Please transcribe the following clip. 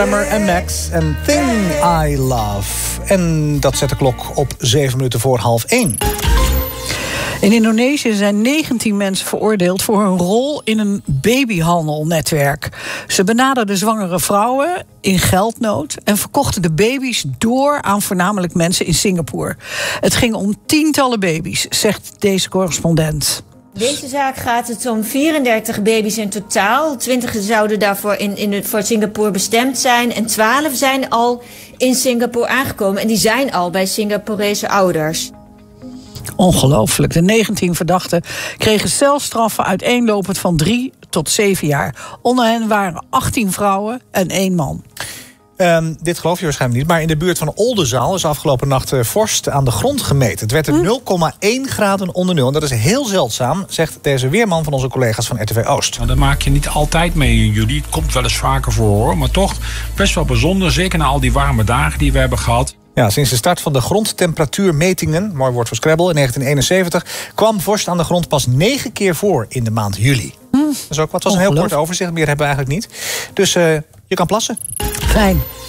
En Max en Thing I Love. En dat zet de klok op 1:07. In Indonesië zijn 19 mensen veroordeeld voor hun rol in een babyhandelnetwerk. Ze benaderden zwangere vrouwen in geldnood en verkochten de baby's door aan voornamelijk mensen in Singapore. Het ging om tientallen baby's, zegt deze correspondent. Deze zaak gaat het om 34 baby's in totaal. 20 zouden daarvoor voor Singapore bestemd zijn. En 12 zijn al in Singapore aangekomen. En die zijn al bij Singaporese ouders. Ongelooflijk. De 19 verdachten kregen celstraffen uiteenlopend van 3 tot 7 jaar. Onder hen waren 18 vrouwen en 1 man. Dit geloof je waarschijnlijk niet, maar in de buurt van Oldenzaal is afgelopen nacht vorst aan de grond gemeten. Het werd 0,1 graden onder nul. En dat is heel zeldzaam, zegt deze weerman van onze collega's van RTV Oost. Nou, dat maak je niet altijd mee in juli. Het komt wel eens vaker voor, hoor. Maar toch best wel bijzonder, zeker na al die warme dagen die we hebben gehad. Ja, sinds de start van de grondtemperatuurmetingen, mooi woord voor Scrabble, in 1971... kwam vorst aan de grond pas 9 keer voor in de maand juli. Dat is ook wat. Het was een heel kort overzicht, meer hebben we eigenlijk niet. Dus je kan plassen. Fijn.